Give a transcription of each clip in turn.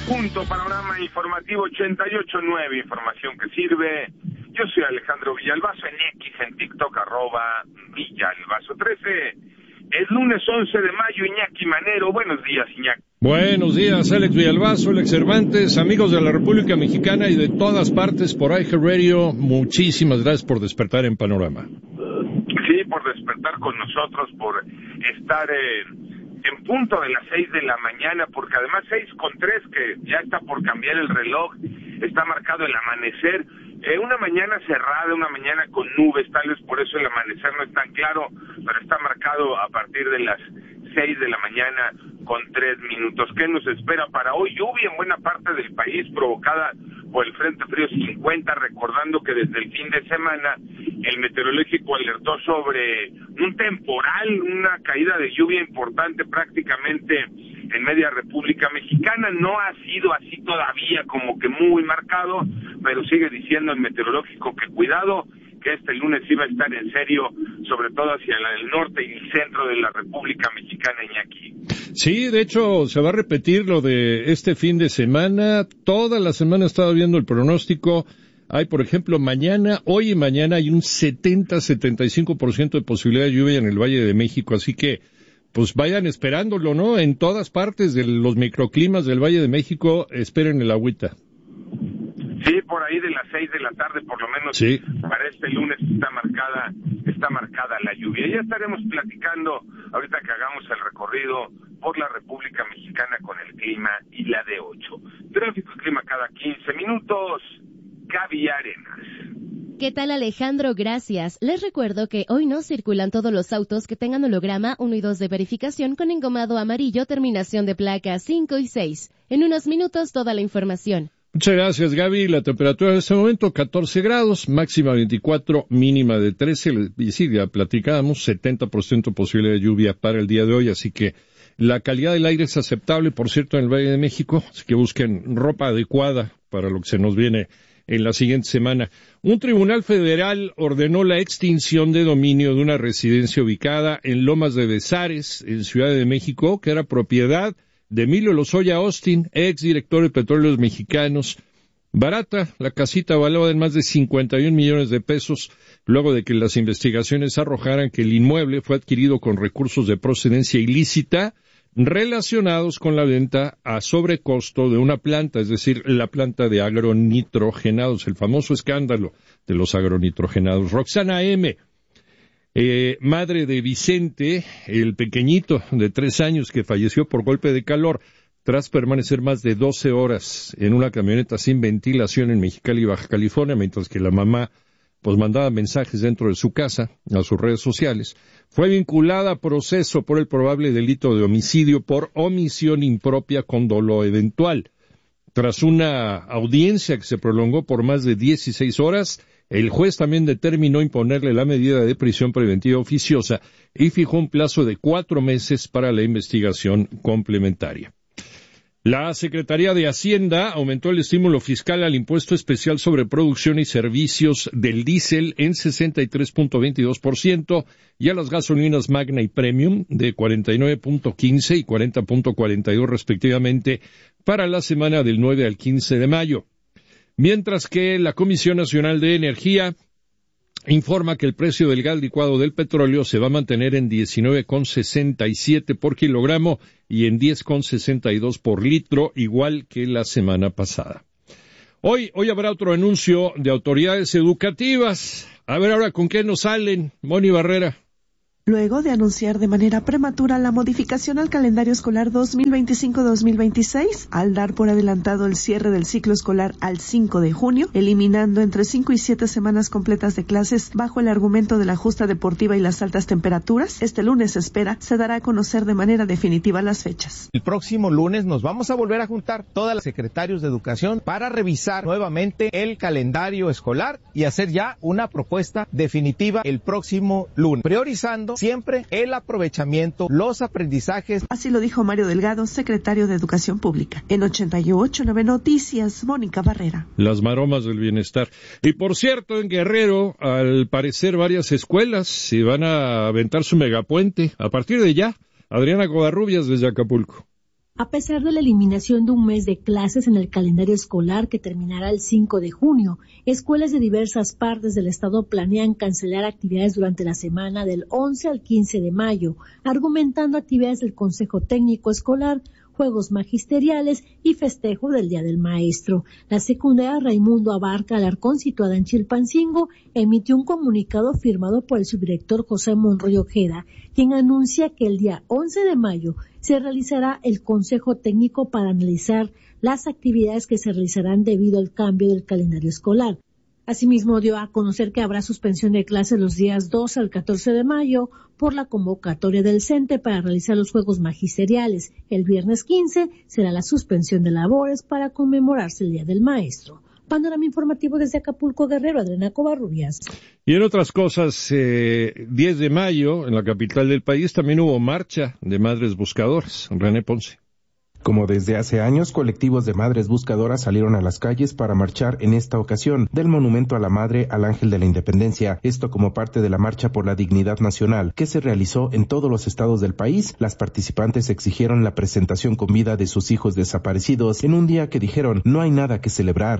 punto, panorama informativo 88.9, información que sirve. Yo soy Alejandro Villalbazo, en X, en TikTok, @Villalbazo13. Es lunes 11 de mayo, Iñaki Manero. Buenos días, Iñaki. Buenos días, Alex Villalbazo, Alex Cervantes, amigos de la República Mexicana y de todas partes por iHeartRadio. Muchísimas gracias por despertar en Panorama. Sí, por despertar con nosotros, por estar en punto de las 6 de la mañana, porque además 6:03, que ya está por cambiar el reloj, está marcado el amanecer. Una mañana cerrada, una mañana con nubes, tal vez por eso el amanecer no es tan claro, pero está marcado a partir de las 6 de la mañana con 3 minutos. ¿Qué nos espera para hoy? Lluvia en buena parte del país provocada por el Frente Frío 50, recordando que desde el fin de semana el meteorológico alertó sobre un temporal, una caída de lluvia importante prácticamente en media República Mexicana. No ha sido así todavía como que muy marcado, pero sigue diciendo el meteorológico que cuidado, que este lunes iba a estar en serio, sobre todo hacia el norte y el centro de la República Mexicana, Iñaki. Sí, de hecho, se va a repetir lo de este fin de semana. Toda la semana he estado viendo el pronóstico. Hay, por ejemplo, hoy y mañana hay un 70-75% de posibilidad de lluvia en el Valle de México, así que pues vayan esperándolo, ¿no? En todas partes de los microclimas del Valle de México, esperen el agüita. Sí, por ahí de las 6 de la tarde, por lo menos, sí. Para este lunes está marcada la lluvia. Ya estaremos platicando, ahorita que hagamos el recorrido por la República Mexicana con el clima y la de 8. Tráfico y clima cada 15 minutos. Gaby Arenas. ¿Qué tal, Alejandro? Gracias. Les recuerdo que hoy no circulan todos los autos que tengan holograma 1 y 2 de verificación con engomado amarillo, terminación de placa 5 y 6. En unos minutos, toda la información. Muchas gracias, Gaby. La temperatura en este momento, 14 grados, máxima 24, mínima de 13. Y sí, ya platicábamos, 70% posible de lluvia para el día de hoy, así que la calidad del aire es aceptable, por cierto, en el Valle de México, así que busquen ropa adecuada para lo que se nos viene en la siguiente semana. Un tribunal federal ordenó la extinción de dominio de una residencia ubicada en Lomas de Bezares, en Ciudad de México, que era propiedad de Emilio Lozoya Austin, ex director de Petróleos Mexicanos. Barata, la casita valuada en más de 51 millones de pesos, luego de que las investigaciones arrojaran que el inmueble fue adquirido con recursos de procedencia ilícita relacionados con la venta a sobrecosto de una planta, es decir, la planta de agronitrogenados, el famoso escándalo de los agronitrogenados. Roxana M., madre de Vicente, el pequeñito de 3 años que falleció por golpe de calor tras permanecer más de 12 horas en una camioneta sin ventilación en Mexicali, Baja California, mientras que la mamá pues mandaba mensajes dentro de su casa, a sus redes sociales, fue vinculada a proceso por el probable delito de homicidio por omisión impropia con dolo eventual. Tras una audiencia que se prolongó por más de 16 horas, el juez también determinó imponerle la medida de prisión preventiva oficiosa y fijó un plazo de 4 meses para la investigación complementaria. La Secretaría de Hacienda aumentó el estímulo fiscal al impuesto especial sobre producción y servicios del diésel en 63.22% y a las gasolinas Magna y Premium de 49.15 y 40.42 respectivamente para la semana del 9 al 15 de mayo. Mientras que la Comisión Nacional de Energía informa que el precio del gas licuado del petróleo se va a mantener en 19.67 por kilogramo y en 10.62 por litro, igual que la semana pasada. Hoy habrá otro anuncio de autoridades educativas. A ver ahora con qué nos salen, Moni Barrera. Luego de anunciar de manera prematura la modificación al calendario escolar 2025-2026, al dar por adelantado el cierre del ciclo escolar al 5 de junio, eliminando entre 5 y 7 semanas completas de clases bajo el argumento de la justa deportiva y las altas temperaturas, este lunes se espera se dará a conocer de manera definitiva las fechas. El próximo lunes nos vamos a volver a juntar todas las secretarios de educación para revisar nuevamente el calendario escolar y hacer ya una propuesta definitiva el próximo lunes, priorizando siempre el aprovechamiento, los aprendizajes. Así lo dijo Mario Delgado, secretario de Educación Pública. En 88.9 Noticias, Mónica Barrera. Las maromas del bienestar. Y por cierto, en Guerrero, al parecer varias escuelas se van a aventar su megapuente. A partir de ya, Adriana Covarrubias desde Acapulco. A pesar de la eliminación de un mes de clases en el calendario escolar que terminará el 5 de junio, escuelas de diversas partes del estado planean cancelar actividades durante la semana del 11 al 15 de mayo, argumentando actividades del Consejo Técnico Escolar, juegos magisteriales y festejo del Día del Maestro. La secundaria Raimundo Abarca Alarcón, situada en Chilpancingo, emitió un comunicado firmado por el subdirector José Monroy Ojeda, quien anuncia que el día 11 de mayo se realizará el Consejo Técnico para analizar las actividades que se realizarán debido al cambio del calendario escolar. Asimismo, dio a conocer que habrá suspensión de clases los días 2 al 14 de mayo por la convocatoria del CENTE para realizar los juegos magisteriales. El viernes 15 será la suspensión de labores para conmemorarse el Día del Maestro. Panorama informativo desde Acapulco, Guerrero, Adriana Covarrubias. Y en otras cosas, 10 de mayo, en la capital del país, también hubo marcha de madres buscadoras. René Ponce. Como desde hace años, colectivos de madres buscadoras salieron a las calles para marchar en esta ocasión del Monumento a la Madre al Ángel de la Independencia, esto como parte de la Marcha por la Dignidad Nacional, que se realizó en todos los estados del país. Las participantes exigieron la presentación con vida de sus hijos desaparecidos en un día que dijeron no hay nada que celebrar.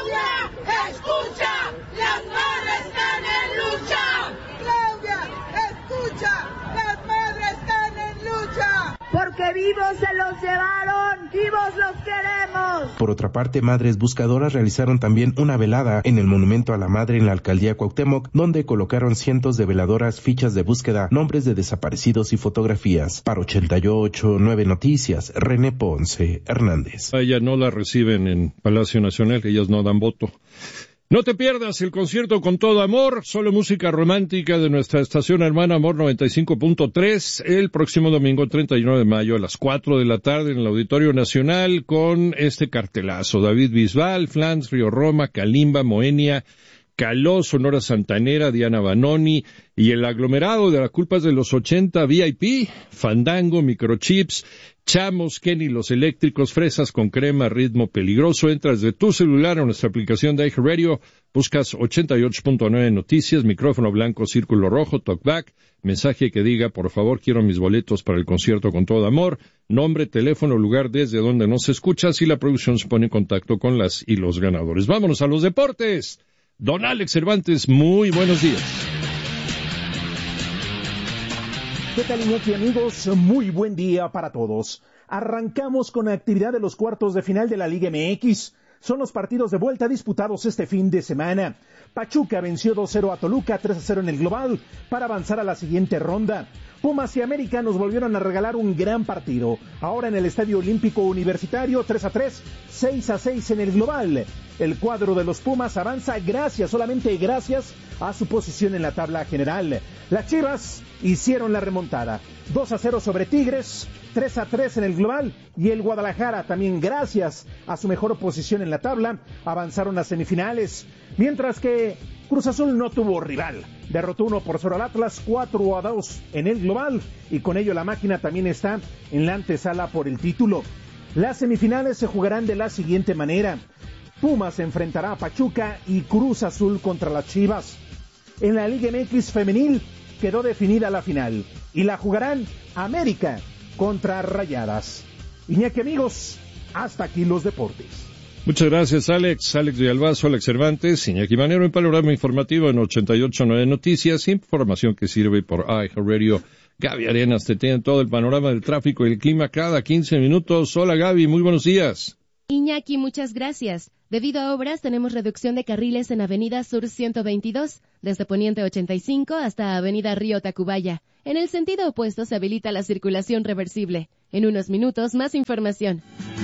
Porque vivos se los llevaron, vivos los queremos. Por otra parte, madres buscadoras realizaron también una velada en el Monumento a la Madre en la Alcaldía Cuauhtémoc, donde colocaron cientos de veladoras, fichas de búsqueda, nombres de desaparecidos y fotografías. Para 88.9 Noticias, René Ponce Hernández. A ella no la reciben en Palacio Nacional, ellas no dan voto. No te pierdas el concierto Con Todo Amor, solo música romántica de nuestra estación hermana Amor 95.3, el próximo domingo 31 de mayo a las 4 de la tarde en el Auditorio Nacional con este cartelazo. David Bisbal, Flans, Río Roma, Kalimba, Moenia, Caló, Sonora Santanera, Diana Banoni y el aglomerado de las culpas de los 80 VIP, Fandango, Microchips, Chamos, Kenny, Los Eléctricos, Fresas con Crema, Ritmo Peligroso. Entras de tu celular a nuestra aplicación de iHeartRadio, buscas 88.9 Noticias, micrófono blanco, círculo rojo, talkback, mensaje que diga, por favor, quiero mis boletos para el concierto Con Todo Amor, nombre, teléfono, lugar desde donde nos escuchas y la producción se pone en contacto con las y los ganadores. Vámonos a los deportes. Don Alex Cervantes, muy buenos días. ¿Qué tal, Iñaki, amigos? Muy buen día para todos. Arrancamos con la actividad de los cuartos de final de la Liga MX. Son los partidos de vuelta disputados este fin de semana. Pachuca venció 2-0 a Toluca, 3-0 en el global, para avanzar a la siguiente ronda. Pumas y América nos volvieron a regalar un gran partido. Ahora en el Estadio Olímpico Universitario, 3-3, 6-6 en el global. El cuadro de los Pumas avanza solamente gracias a su posición en la tabla general. Las Chivas hicieron la remontada, 2-0 sobre Tigres, 3-3 en el global, y el Guadalajara también gracias a su mejor posición en la tabla avanzaron a semifinales, mientras que Cruz Azul no tuvo rival, derrotó 1-0 al Atlas, 4-2 en el global, y con ello la máquina también está en la antesala por el título. Las semifinales se jugarán de la siguiente manera: Pumas enfrentará a Pachuca y Cruz Azul contra las Chivas. En la Liga MX femenil quedó definida la final y la jugarán América contra Rayadas. Iñaki, amigos, hasta aquí los deportes. Muchas gracias, Alex. Alex Villalbazo, Alex Cervantes, Iñaki Manero en Panorama Informativo en 88.9 Noticias, información que sirve por iHeartRadio. Gaby Arenas te tiene todo el panorama del tráfico y el clima cada 15 minutos. Hola, Gaby, muy buenos días. Iñaki, muchas gracias. Debido a obras, tenemos reducción de carriles en Avenida Sur 122, desde Poniente 85 hasta Avenida Río Tacubaya. En el sentido opuesto se habilita la circulación reversible. En unos minutos, más información.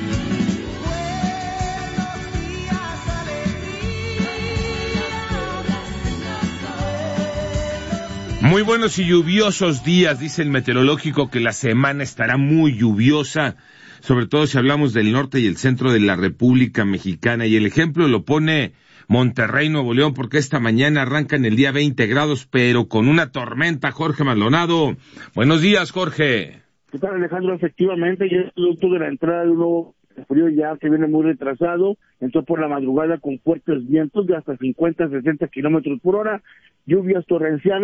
Muy buenos y lluviosos días, dice el meteorológico que la semana estará muy lluviosa, sobre todo si hablamos del norte y el centro de la República Mexicana, y el ejemplo lo pone Monterrey, Nuevo León, porque esta mañana arrancan el día 20 grados, pero con una tormenta. Jorge Maldonado, buenos días, Jorge. ¿Qué tal, Alejandro? Efectivamente, ya es producto de la entrada de un nuevo frío ya que viene muy retrasado, entró por la madrugada con fuertes vientos de hasta 50-60 kilómetros por hora, lluvias torrenciales,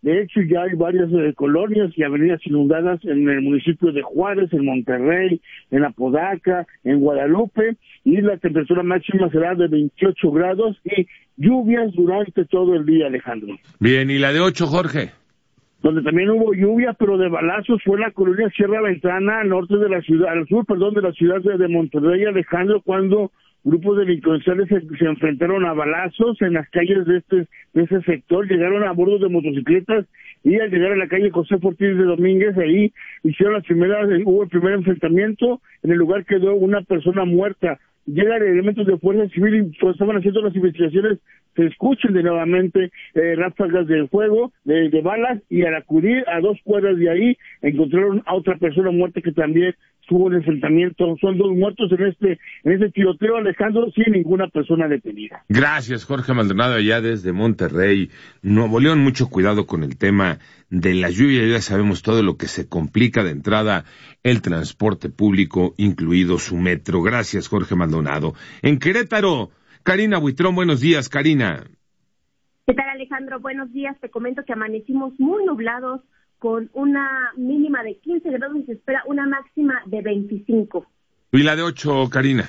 De hecho, ya hay varias colonias y avenidas inundadas en el municipio de Juárez, en Monterrey, en Apodaca, en Guadalupe, y la temperatura máxima será de 28 grados y lluvias durante todo el día, Alejandro. Bien, ¿y la de 8, Jorge? Donde también hubo lluvia, pero de balazos, fue la colonia Sierra Ventana, al norte de la ciudad, al sur, de la ciudad de Monterrey, Alejandro, cuando grupos delincuenciales se enfrentaron a balazos en las calles de ese sector, llegaron a bordo de motocicletas y al llegar a la calle José Ortiz de Domínguez, ahí hubo el primer enfrentamiento, en el lugar quedó una persona muerta. Llegan elementos de fuerza civil y pues estaban haciendo las investigaciones, se escuchan de nuevamente ráfagas de fuego, de balas, y al acudir a 2 cuadras de ahí encontraron a otra persona muerta que también tuvo el enfrentamiento. Son 2 muertos en este tiroteo, Alejandro, sin ninguna persona detenida. Gracias, Jorge Maldonado, allá desde Monterrey, Nuevo León. Mucho cuidado con el tema de la lluvia, ya sabemos todo lo que se complica de entrada el transporte público, incluido su metro. Gracias, Jorge Maldonado. En Querétaro, Karina Buitrón, buenos días, Karina. ¿Qué tal, Alejandro? Buenos días. Te comento que amanecimos muy nublados, con una mínima de 15 grados y se espera una máxima de 25. ¿Y la de 8, Karina?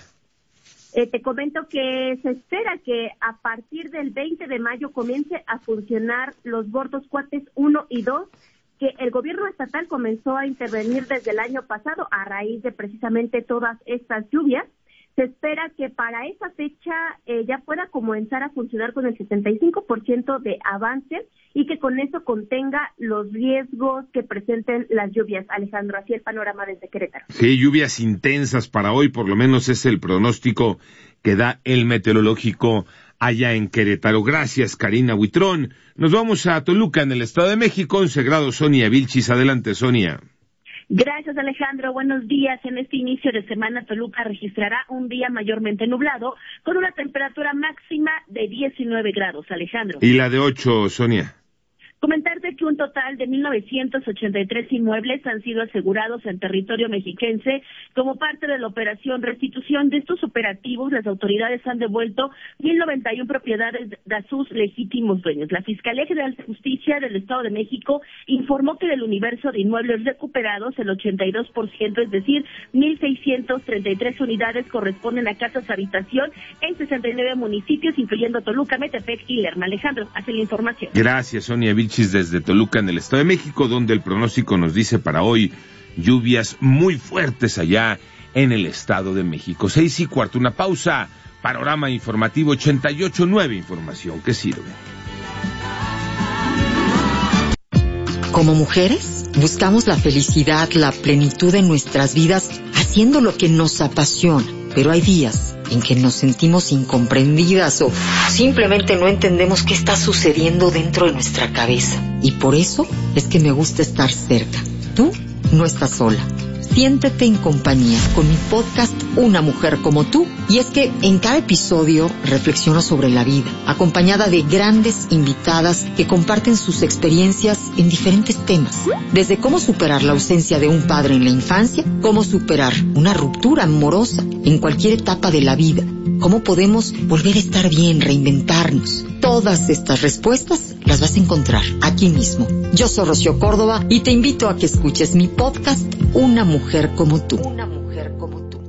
Te comento que se espera que a partir del 20 de mayo comience a funcionar los bordos Cuates 1 y 2, que el gobierno estatal comenzó a intervenir desde el año pasado a raíz de precisamente todas estas lluvias. Se espera que para esa fecha ya pueda comenzar a funcionar con el 75% de avance y que con eso contenga los riesgos que presenten las lluvias. Alejandro, así el panorama desde Querétaro. Sí, lluvias intensas para hoy, por lo menos es el pronóstico que da el meteorológico allá en Querétaro. Gracias, Karina Buitrón. Nos vamos a Toluca, en el Estado de México. 11 grados, Sonia Vilchis. Adelante, Sonia. Gracias, Alejandro. Buenos días. En este inicio de semana, Toluca registrará un día mayormente nublado, con una temperatura máxima de 19 grados, Alejandro. ¿Y la de 8, Sonia? Comentarte que un total de 1,983 inmuebles han sido asegurados en territorio mexiquense como parte de la operación Restitución. De estos operativos, las autoridades han devuelto 1,091 propiedades a sus legítimos dueños. La Fiscalía General de Justicia del Estado de México informó que del universo de inmuebles recuperados, el 82%, es decir, 1,633 unidades, corresponden a casas habitación en 69 municipios, incluyendo Toluca, Metepec y Lerma. Alejandro, hace la información. Gracias, Sonia Vilchis, desde Toluca, en el Estado de México, donde el pronóstico nos dice para hoy lluvias muy fuertes allá en el Estado de México. 6:15, una pausa. Panorama informativo 88.9, información que sirve. Como mujeres, buscamos la felicidad, la plenitud en nuestras vidas, haciendo lo que nos apasiona. Pero hay días en que nos sentimos incomprendidas o simplemente no entendemos qué está sucediendo dentro de nuestra cabeza. Y por eso es que me gusta estar cerca. Tú no estás sola. Siéntete en compañía con mi podcast Una Mujer Como Tú. Y es que en cada episodio reflexiono sobre la vida, acompañada de grandes invitadas que comparten sus experiencias en diferentes temas. Desde cómo superar la ausencia de un padre en la infancia, cómo superar una ruptura amorosa en cualquier etapa de la vida, cómo podemos volver a estar bien, reinventarnos. Todas estas respuestas las vas a encontrar aquí mismo. Yo soy Rocío Córdoba y te invito a que escuches mi podcast Una Mujer Como Tú. Una Mujer Como Tú.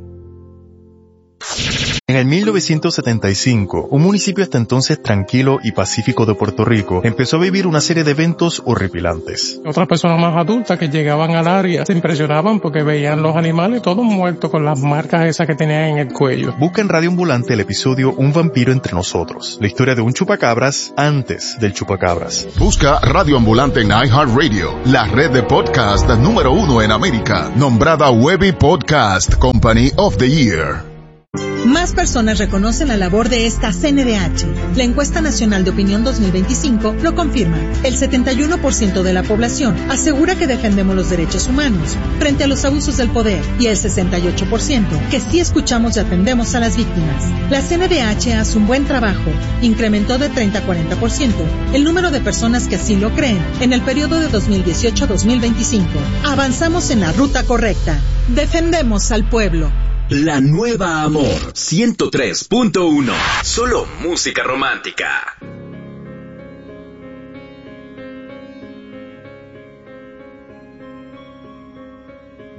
En el 1975, un municipio hasta entonces tranquilo y pacífico de Puerto Rico empezó a vivir una serie de eventos horripilantes. Otras personas más adultas que llegaban al área se impresionaban porque veían los animales todos muertos con las marcas esas que tenían en el cuello. Busca en Radio Ambulante el episodio Un vampiro entre nosotros, la historia de un chupacabras antes del chupacabras. Busca Radio Ambulante en iHeartRadio, la red de podcast número 1 en América, nombrada Webby Podcast Company of the Year. Más personas reconocen la labor de esta CNDH. La encuesta nacional de opinión 2025 lo confirma. El 71% de la población asegura que defendemos los derechos humanos frente a los abusos del poder y el 68% que sí escuchamos y atendemos a las víctimas. La CNDH hace un buen trabajo. Incrementó de 30 a 40% el número de personas que así lo creen en el periodo de 2018 a 2025. Avanzamos en la ruta correcta. Defendemos al pueblo. La Nueva Amor 103.1. Solo música romántica.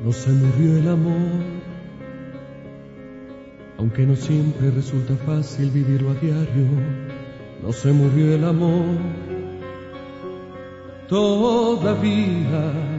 no se murió el amor, aunque no siempre resulta fácil vivirlo a diario, no se murió el amor, todavía